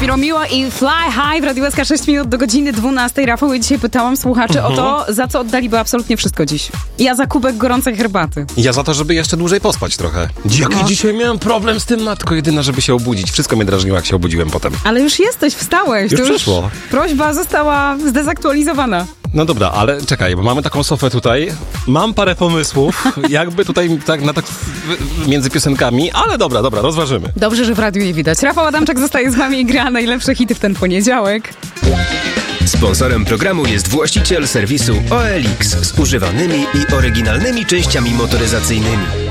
Bobby Romeo i Fly High w Radiu SK 6 minut do godziny 12. Rafał, dzisiaj pytałam słuchaczy o to, za co oddaliby absolutnie wszystko dziś. Ja za kubek gorącej herbaty. Ja za to, żeby jeszcze dłużej pospać trochę. Jaki dzisiaj miałem problem z tym, matko jedyna, żeby się obudzić. Wszystko mnie drażniło, jak się obudziłem potem. Ale już jesteś, wstałeś. Już przeszło. Prośba została zdezaktualizowana. No dobra, ale czekaj, bo mamy taką sofę tutaj. Mam parę pomysłów, jakby tutaj tak między piosenkami, ale dobra, rozważymy. Dobrze, że w radiu je widać. Rafał Adamczak zostaje z wami i gra najlepsze hity w ten poniedziałek. Sponsorem programu jest właściciel serwisu OLX z używanymi i oryginalnymi częściami motoryzacyjnymi.